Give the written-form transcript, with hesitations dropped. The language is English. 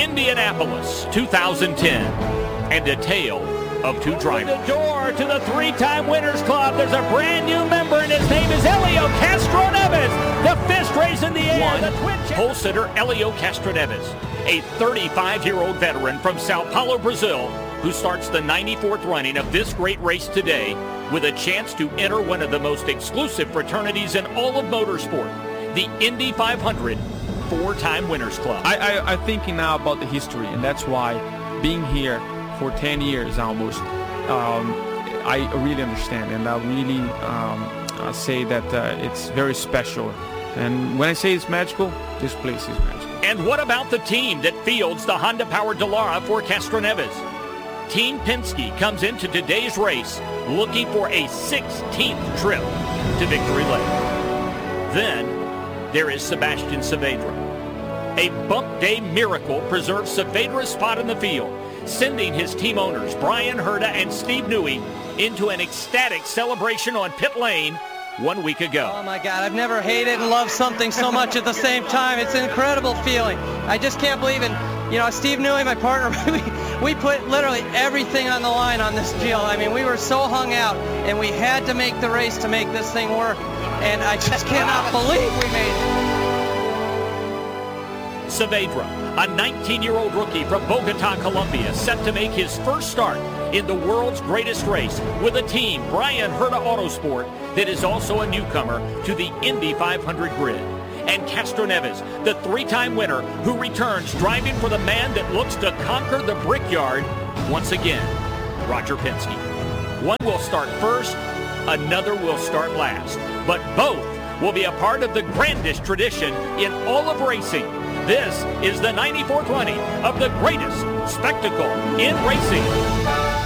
Indianapolis 2010, and a tale of two drivers. The door to the three-time Winners Club. There's a brand new member, and his name is Helio Castroneves. The fist raised in the air. Pole sitter Helio Castroneves, a 35-year-old veteran from Sao Paulo, Brazil, who starts the 94th running of this great race today with a chance to enter one of the most exclusive fraternities in all of motorsport, the Indy 500 four-time Winners Club. I'm thinking now about the history, and that's why being here for 10 years almost, I really understand, and I really say that it's very special. And when I say it's magical, this place is magical. And what about the team that fields the Honda-powered Dallara for Castroneves? Team Penske comes into today's race looking for a 16th trip to victory lane. Then there is Sebastian Saavedra. A bump day miracle preserves Saavedra's spot in the field, sending his team owners Brian Herta and Steve Newey into an ecstatic celebration on pit lane 1 week ago. Oh my God, I've never hated and loved something so much at the same time. It's an incredible feeling. I just can't believe it. You know, Steve Newey, my partner, we put literally everything on the line on this deal. I mean, we were so hung out, and we had to make the race to make this thing work. And I just cannot believe we made it. Saavedra, a 19-year-old rookie from Bogota, Colombia, set to make his first start in the world's greatest race with a team, Brian Herta Autosport, that is also a newcomer to the Indy 500 grid. And Castroneves, the three-time winner who returns driving for the man that looks to conquer the Brickyard once again, Roger Penske. One will start first, another will start last, but both will be a part of the grandest tradition in all of racing. This is the 94th running of the greatest spectacle in racing.